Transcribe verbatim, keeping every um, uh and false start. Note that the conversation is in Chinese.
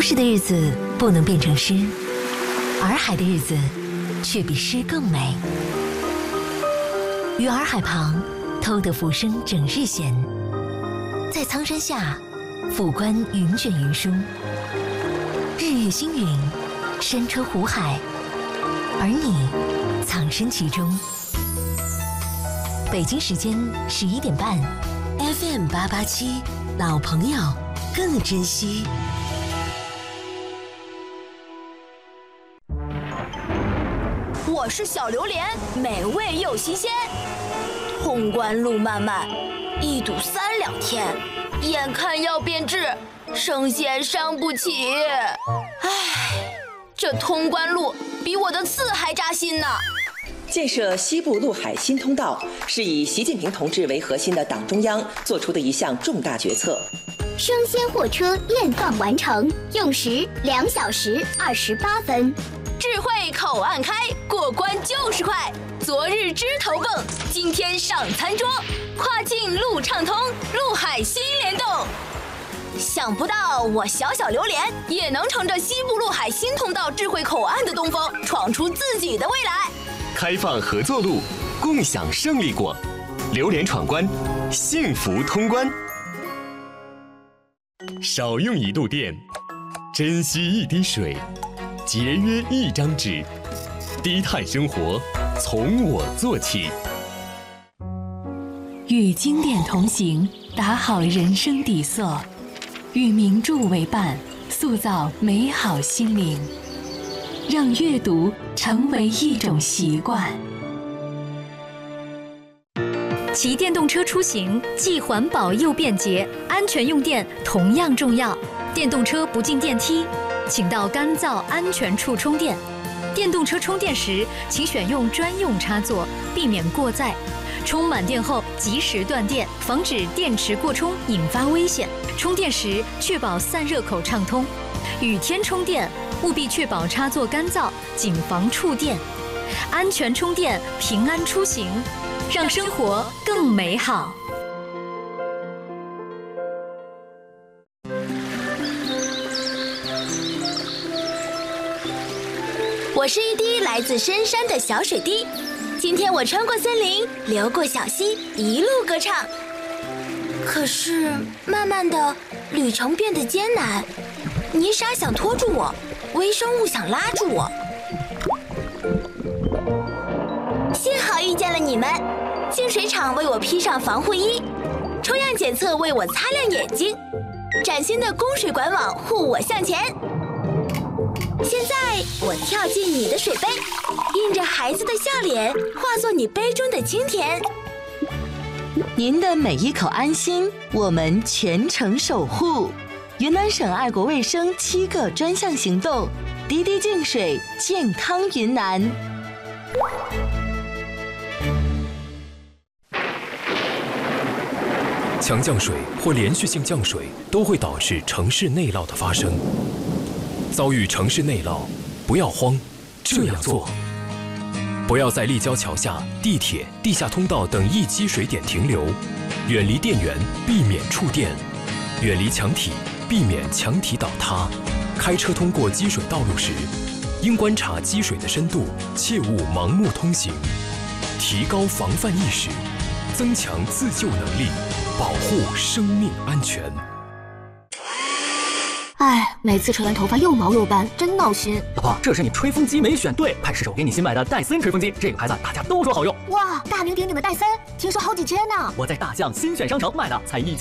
诗的日子不能变成诗，洱海的日子却比诗更美。于洱海旁，偷得浮生整日闲。在苍山下，俯观云卷云舒，日月星云，山川湖海，而你藏身其中。北京时间十一点半 ，F M 八八七，老朋友更珍惜。 我是小榴莲，美味又新鲜。通关路漫漫，一堵三两天，眼看要变质，生鲜伤不起。唉，这通关路比我的刺还扎心呢。 建设西部陆海新通道是以习近平同志为核心的党中央做出的一项重大决策。 生鲜货车验放完成，用时两小时二十八分。 智慧口岸开，过关就是快。昨日枝头蹦，今天上餐桌。跨境路畅通，陆海新联动。想不到我小小榴莲也能乘着西部陆海新通道智慧口岸的东风，闯出自己的未来。 开放合作路，共享胜利果。榴莲闯关，幸福通关。少用一度电，珍惜一滴水，节约一张纸，低碳生活从我做起。 与经典同行，打好人生底色；与名著为伴，塑造美好心灵。让阅读成为一种习惯。 骑电动车出行既环保又便捷，安全用电同样重要。电动车不进电梯，请到干燥安全处充电。电动车充电时，请选用专用插座，避免过载。充满电后及时断电，防止电池过充引发危险。充电时确保散热口畅通。雨天充电，务必确保插座干燥，谨防触电。安全充电，平安出行，让生活更美好。 我是一滴来自深山的小水滴，今天我穿过森林，流过小溪，一路歌唱。可是慢慢的，旅程变得艰难，泥沙想拖住我，微生物想拉住我。幸好遇见了你们，净水厂为我披上防护衣，抽样检测为我擦亮眼睛，崭新的供水管网护我向前。现在我跳进你的水杯，印着孩子的笑脸，化作你杯中的清甜。 您的每一口安心，我们全程守护。云南省爱国卫生七个专项行动，滴滴净水，健康云南。 强降水或连续性降水都会导致城市内涝的发生。遭遇城市内涝，不要慌，这样做：不要在立交桥下、地铁、地下通道等易积水点停留，远离电源，避免触电；远离墙体，避免墙体倒塌。开车通过积水道路时，应观察积水的深度，切勿盲目通行。提高防范意识，增强自救能力，保护生命安全。 哎，每次吹完头发又毛又斑，真闹心。 老婆，这是你吹风机没选对，快试试我给你新买的戴森吹风机，这个牌子大家都说好用。 哇，大名鼎鼎的戴森，听说好几千呢。 我在大象新选商城买的，才一千。